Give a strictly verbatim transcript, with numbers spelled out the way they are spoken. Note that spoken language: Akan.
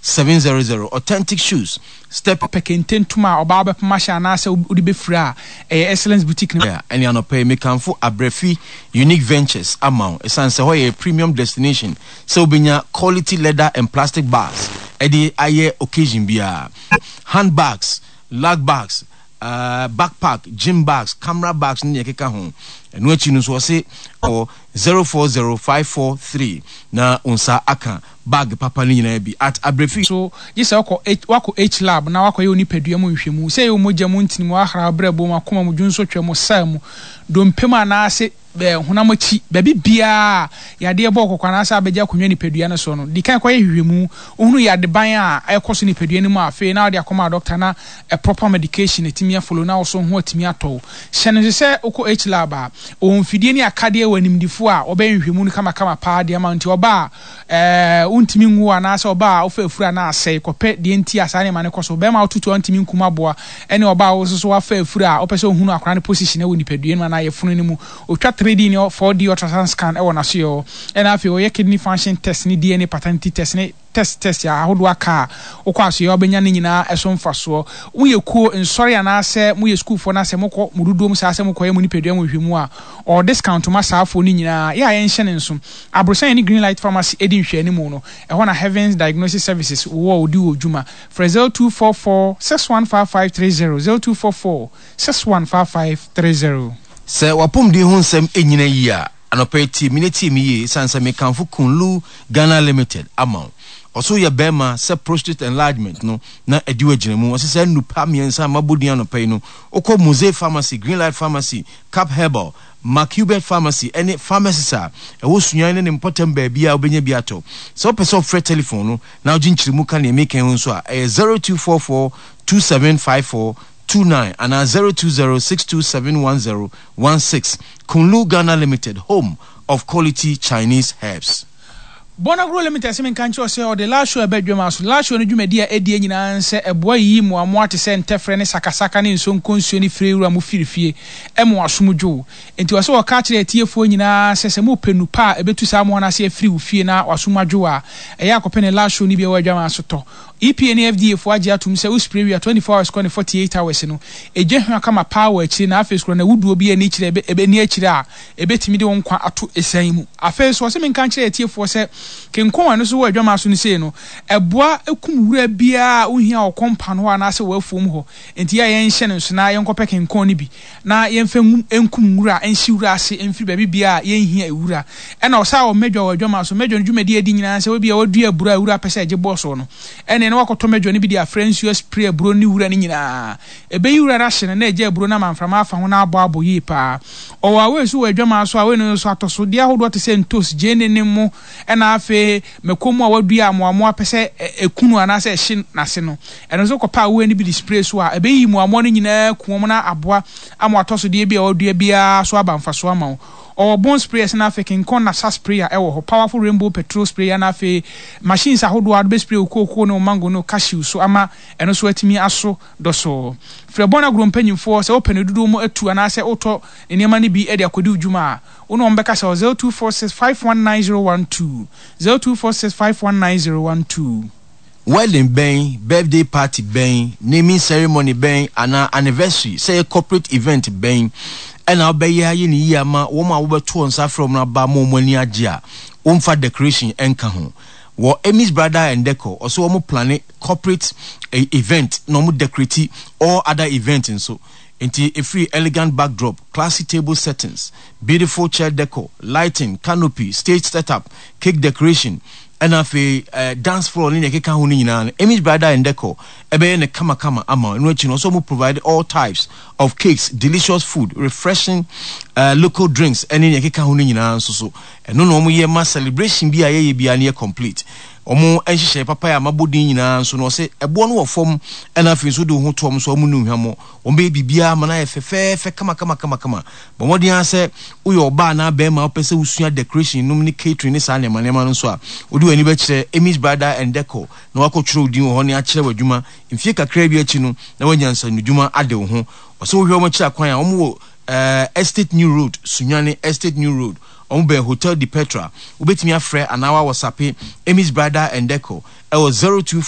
seven hundred. Authentic shoes. Step pekenten tuma oba be masha na se udi be fra eh excellence boutique no yeah and you no pay me can for Abrefi Unique Ventures amount esan se hoye premium destination so binya quality leather and plastic bags e di aye occasion bia handbags lug bags uh backpack gym bags camera bags ni ekeka ho enu achi no so se o zero four zero five four three na unsa aka bag papa ni nyina bi at Abrefi so yesa wako wako H lab na wako ye onipadua mu nhwemu se ye mogya mu ntini mu ahra brabo mu akoma mu dwunso twemu sam dompema na ase be honamachi baby bia yade e bɔ kokwana asa abegya konwa nipadua no so no di kan koye hwehwemu ohunu yade ban a ekoso nipadua no mu afi na ode akoma doctor na a proper medication etimi follow na so ho atimi atɔ hyene se uko H lab a onfidie ni akade wanimdifo a obenhwehwemu no kama kama pa de amount oba eh untimi nwu ana asa oba ofa afura na asɛ kopɛ de enti asa ne mane koso be ma otutu antimi nkuma boa ene oba wo so afa afura opɛ sɛ ohunu akwana ne position e woni nipadua no na yefunu ne mu otwa three D or four D ultrasound scan e wona so yo and afi o ye kidney function test ni D N A paternity test ni test test ya ahodo aka okwa so yo benya ne nyina eso mfaso wo ye kuo nsori ana ase mu ye school for na ase mokọ mududo mu sa ase mokọ ye mu ni pedua mu hwemu a or discount ma saafo ni nyina ya ye nhye ne nso abrosan ni Green Light Pharmacy edi nhwe ni mu no e ho na Heavens Diagnosis Services wo odi odwuma for zero two four four six one five five three zero zero two four four six one five five three zero. Se wapom di ho nsem enyina yi a anopeti minute mi yi sansa me kanfo Kunlu Ghana Limited amount also ya bema se prostate enlargement no na ediwa ginemu wose se nupa miensa mabodi anopai no okọ Mose Pharmacy, Green Light Pharmacy, Cap Herbal, Macubet Pharmacy any pharmacies a e wo sunyane ne important ba bia obenya bi ato so person free telephone no na oginchirimu kan e make ho so a zero two four four two seven five four two nine and a zero two zero six two seven one zero one six. Kunlu Ghana Limited, home of quality Chinese herbs. Bonagro Limited semen kanchi ose o de la show ebedwema so la show no dwumadi a edi nyina nse eboa yi mu amo ate se ntefre ne sakasaka ne nso nkonsuo ni frewura mu firifie emo asomdwo enti wase wo ka kire etiefo nyina sese mu penupa ebetu sa mo na se afiri wo fie na wasomadwo a eya akopene ne la show ni bia wadwama so to E P N F D A fo agi atum se wo spray wi twenty-four hours kon forty-eight hours no eje hwa kama power achi na afi skro na wuduo bia ni kire ebe ni akire a ebetimi de won kwa ato esan mu afi so se men kan kire etiefo se kenkon anu so wadwama so ni sei no eboa ekum wura bia ohia okompa no ana se wafom ho enti ya yen hye ne so na yen kopɛ kenkon ni bi na yen fa enkum wura enhyi wura ase emfi ba bia yen hia ewura ɛna osa o medwo wadwama so medwo dwumadi adi nyina se we bia wadua bura ewura pɛ se age boso no ɛne ne wakoto medwo ni bi dia friends you spray bro ni wura ni nyina ebe wura ra hye na age bro na manframa afa ho na abo abo yi pa o wa we so wadwama so a we no so atoso dia hodo te se ntos jene ne mu ɛna afi mekomu a wadua amoamo apese ekunu anase hye nase no eno so kopa we ni bi display so a ebe yi mu amo no nyina kuom na aboa amo atoso de bia wadua bia so abamfa so ama o bon sprayer na African con na sa sprayer e wo ho powerful rainbow petrol sprayer na afi machines ahodo ado be spray okoko no mango no cashew so ama eno so atimi aso do so Frebona gro mpanyimfo se open dudu mu atu anase oto enema ni bi e de akodi udwuma uno ombeka se zero two four six five one nine zero one two zero two four six five one nine zero one two. Wedding bang, birthday party bang, naming ceremony bang, and anniversary say a corporate event bang. And I'll be here in year ma woman over two and from na ba mo money ajia umfa decoration enka ho wo Emmy's Brother and Deco also omo plan corporate uh, event no mo decorate or other event and so into a free elegant backdrop, classy table settings, beautiful chair decor, lighting, canopy, stage setup, cake decoration, and a uh, dance floor in the keka huni na Emmy's Brother and Deco ebe ne kama kama ama in which also mo provide all types of cakes, delicious food, refreshing uh, local drinks and in the keka huni na so so and no no mo ye ma celebration bi aye bi ane complete omo enhye papa ya mabodi nyina so no se ebo no wofom ena fi so do ho tom so omo nu hwamo o be bibia ma na efefe fe kama kama kama kama bo modi an se uyo oba na be ma opese usua decoration num ni catering ni sa ne ma ne ma no so a odi wani be kire Emmy's Brother and Deco na wakotwere odin ho ne a kire wadwuma mfie kakra bi achi no na wanyansa nudwuma ade wo ho o se wo hwe omo kire akwan a omo wo uh, Estate New Road Sunyane Estate New Road Ombe Hotel de Petra ubetimi afre anawa wasape Emmy's Brother and Deco e was zero two